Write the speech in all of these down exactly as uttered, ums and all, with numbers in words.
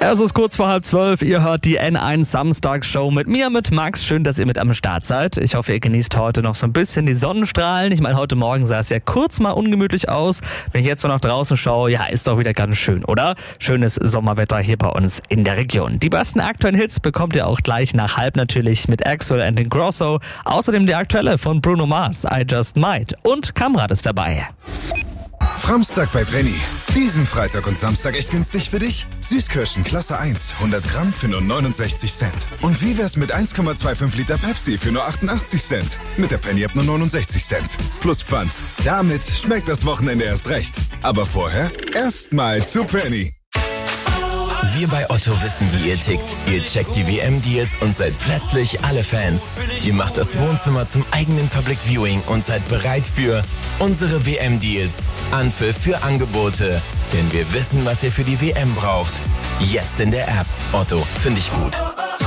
Es ist kurz vor halb zwölf, ihr hört die N eins Samstagsshow mit mir, mit Max. Schön, dass ihr mit am Start seid. Ich hoffe, ihr genießt heute noch so ein bisschen die Sonnenstrahlen. Ich meine, heute Morgen sah es ja kurz mal ungemütlich aus. Wenn ich jetzt so nach draußen schaue, ja, ist doch wieder ganz schön, oder? Schönes Sommerwetter hier bei uns in der Region. Die besten aktuellen Hits bekommt ihr auch gleich nach halb natürlich mit Axwell and Ingrosso. Außerdem die aktuelle von Bruno Mars, I Just Might. Und Kamrat ist dabei. Framstag bei Penny. Diesen Freitag und Samstag echt günstig für dich? Süßkirschen Klasse eins, hundert Gramm für nur neunundsechzig Cent. Und wie wär's mit eins Komma fünfundzwanzig Liter Pepsi für nur achtundachtzig Cent? Mit der Penny ab nur neunundsechzig Cent. Plus Pfand. Damit schmeckt das Wochenende erst recht. Aber vorher erstmal zu Penny. Wir bei Otto wissen, wie ihr tickt. Ihr checkt die W M-Deals und seid plötzlich alle Fans. Ihr macht das Wohnzimmer zum eigenen Public Viewing und seid bereit für unsere W M-Deals. Anpfiff für Angebote. Denn wir wissen, was ihr für die W M braucht. Jetzt in der App. Otto, finde ich gut.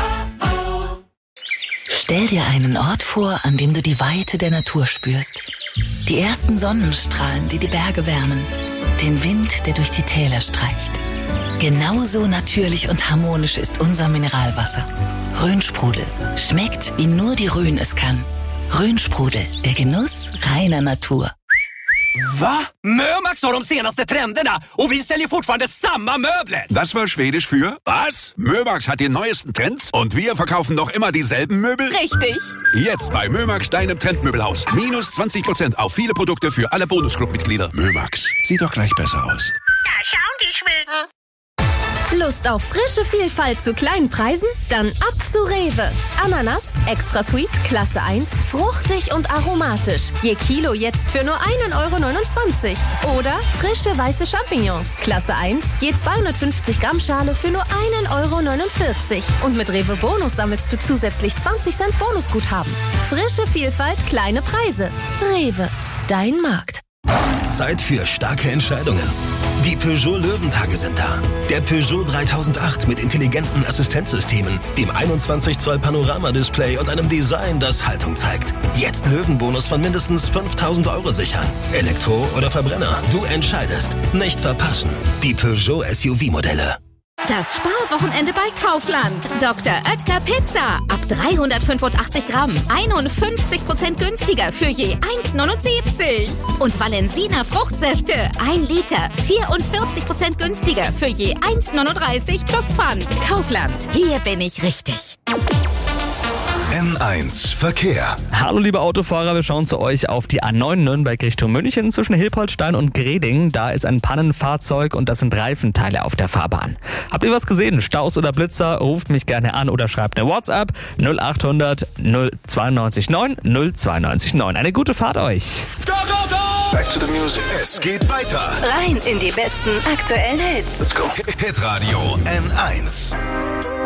Stell dir einen Ort vor, an dem du die Weite der Natur spürst. Die ersten Sonnenstrahlen, die die Berge wärmen. Den Wind, der durch die Täler streicht. Genauso natürlich und harmonisch ist unser Mineralwasser. Rhönsprudel. Schmeckt, wie nur die Rhön es kann. Rhönsprudel, der Genuss reiner Natur. Va? Mömax har de senaste trenderna och vi säljer fortfarande samma möbler. Das war Schwedisch für was? Mömax hat die neuesten Trends und wir verkaufen noch immer dieselben Möbel? Richtig. Jetzt bei Mömax, deinem Trendmöbelhaus. Minus zwanzig Prozent auf viele Produkte für alle Bonusclub-Mitglieder. Mömax, sieht doch gleich besser aus. Da schauen die Schweden. Lust auf frische Vielfalt zu kleinen Preisen? Dann ab zu Rewe. Ananas, extra sweet, Klasse eins, fruchtig und aromatisch. Je Kilo jetzt für nur ein Euro neunundzwanzig. Oder frische weiße Champignons, Klasse eins, je zweihundertfünfzig Gramm Schale für nur ein Euro neunundvierzig. Und mit Rewe Bonus sammelst du zusätzlich zwanzig Cent Bonusguthaben. Frische Vielfalt, kleine Preise. Rewe, dein Markt. Zeit für starke Entscheidungen. Die Peugeot Löwentage sind da. Der Peugeot dreitausendacht mit intelligenten Assistenzsystemen, dem einundzwanzig Zoll Panoramadisplay und einem Design, das Haltung zeigt. Jetzt Löwenbonus von mindestens fünftausend Euro sichern. Elektro oder Verbrenner, du entscheidest. Nicht verpassen. Die Peugeot S U V-Modelle. Das Sparwochenende bei Kaufland. Doktor Oetker Pizza. Ab dreihundertfünfundachtzig Gramm. einundfünfzig Prozent günstiger für je eins neunundsiebzig. Und Valensina Fruchtsäfte. ein Liter. vierundvierzig Prozent günstiger für je eins neununddreißig plus Pfand. Kaufland. Hier bin ich richtig. N eins Verkehr. Hallo liebe Autofahrer, wir schauen zu euch auf die A neun Nürnberg Richtung München zwischen Hilpoltstein und Greding. Da ist ein Pannenfahrzeug und das sind Reifenteile auf der Fahrbahn. Habt ihr was gesehen? Staus oder Blitzer? Ruft mich gerne an oder schreibt eine WhatsApp null achthundert null zweiundneunzig neun null zweiundneunzig neun. Eine gute Fahrt euch. Go, go, go! Back to the music. Es geht weiter. Rein in die besten aktuellen Hits. Let's go. Hitradio N eins.